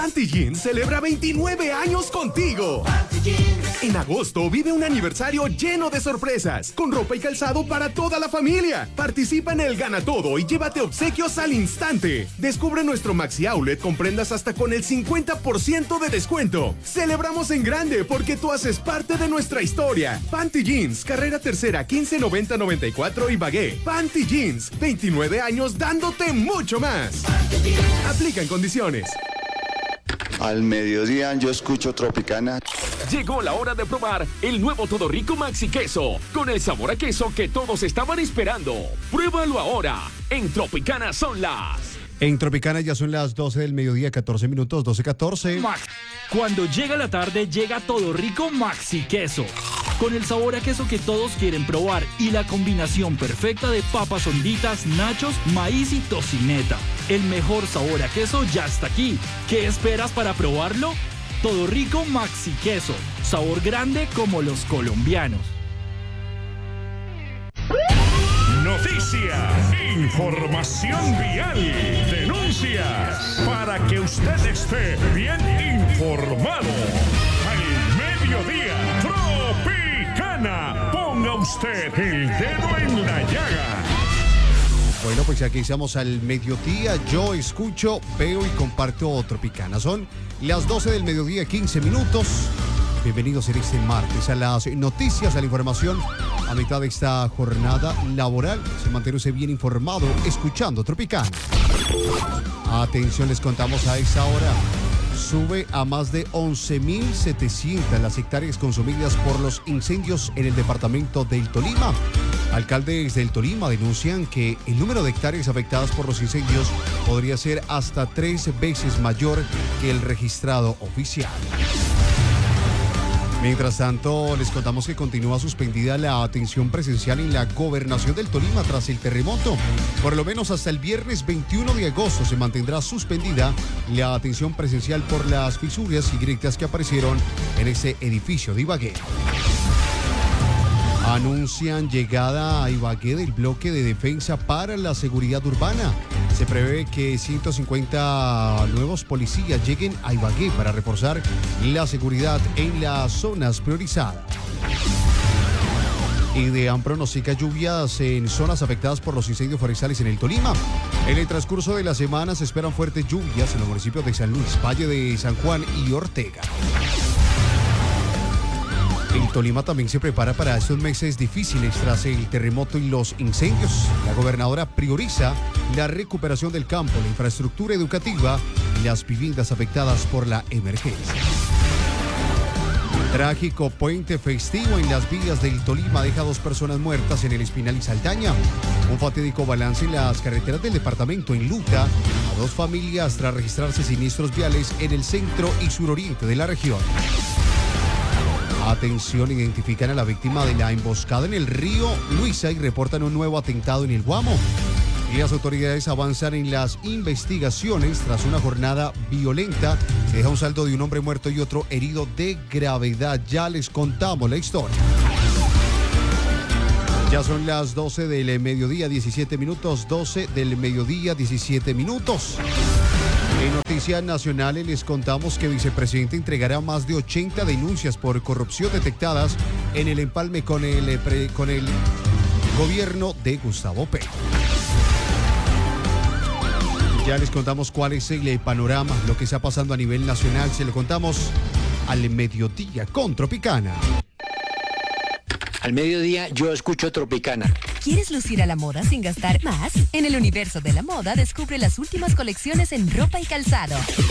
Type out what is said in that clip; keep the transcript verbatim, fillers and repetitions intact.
Panty Jeans celebra veintinueve años contigo. Panty Jeans. En agosto vive un aniversario lleno de sorpresas, con ropa y calzado para toda la familia. Participa en el Gana Todo y llévate obsequios al instante. Descubre nuestro Maxi Outlet con prendas hasta con el cincuenta por ciento de descuento. Celebramos en grande porque tú haces parte de nuestra historia. Panty Jeans, carrera tercera, quince noventa noventa y cuatro Ibagué. Panty Jeans, veintinueve años dándote mucho más. Aplica en condiciones. Al mediodía yo escucho Tropicana. Llegó la hora de probar el nuevo Todo Rico Maxi Queso, con el sabor a queso que todos estaban esperando. Pruébalo ahora. En Tropicana son las... En Tropicana ya son las doce del mediodía, catorce minutos, doce catorce. Max. Cuando llega la tarde, llega Todo Rico Maxi Queso. Con el sabor a queso que todos quieren probar y la combinación perfecta de papas honditas, nachos, maíz y tocineta. El mejor sabor a queso ya está aquí. ¿Qué esperas para probarlo? Todo Rico Maxi Queso. Sabor grande como los colombianos. Noticias, información vial, denuncias, para que usted esté bien informado. Al mediodía, Tropicana, ponga usted el dedo en la llaga. Bueno, pues aquí estamos al mediodía. Yo escucho, veo y comparto Tropicana. Son las doce del mediodía, quince minutos. Bienvenidos en este martes a las noticias, a la información a mitad de esta jornada laboral. Se manténgase bien informado, escuchando Tropicana. Atención, les contamos a esta hora. Sube a más de once mil setecientas las hectáreas consumidas por los incendios en el departamento del Tolima. Alcaldes del Tolima denuncian que el número de hectáreas afectadas por los incendios podría ser hasta tres veces mayor que el registrado oficial. Mientras tanto, les contamos que continúa suspendida la atención presencial en la gobernación del Tolima tras el terremoto. Por lo menos hasta el viernes veintiuno de agosto se mantendrá suspendida la atención presencial por las fisuras y grietas que aparecieron en ese edificio de Ibagué. Anuncian llegada a Ibagué del bloque de defensa para la seguridad urbana. Se prevé que ciento cincuenta nuevos policías lleguen a Ibagué para reforzar la seguridad en las zonas priorizadas. IDEAM pronostica lluvias en zonas afectadas por los incendios forestales en el Tolima. En el transcurso de la semana se esperan fuertes lluvias en los municipios de San Luis, Valle de San Juan y Ortega. El Tolima también se prepara para estos meses difíciles tras el terremoto y los incendios. La gobernadora prioriza la recuperación del campo, la infraestructura educativa y las viviendas afectadas por la emergencia. Trágico puente festivo en las vías del Tolima deja dos personas muertas en el Espinal y Saldaña. Un fatídico balance en las carreteras del departamento en Luta a dos familias tras registrarse siniestros viales en el centro y suroriente de la región. Atención, identifican a la víctima de la emboscada en el río Luisa y reportan un nuevo atentado en el Guamo. Y las autoridades avanzan en las investigaciones tras una jornada violenta que deja un saldo de un hombre muerto y otro herido de gravedad. Ya les contamos la historia. Ya son las doce del mediodía, diecisiete minutos, doce del mediodía, diecisiete minutos. En noticias nacionales les contamos que vicepresidente entregará más de ochenta denuncias por corrupción detectadas en el empalme con el, pre, con el gobierno de Gustavo Petro. Ya les contamos cuál es el panorama, lo que está pasando a nivel nacional. Se lo contamos al mediodía con Tropicana. Al mediodía yo escucho Tropicana. ¿Quieres lucir a la moda sin gastar más? En el universo de la moda descubre las últimas colecciones en ropa y calzado.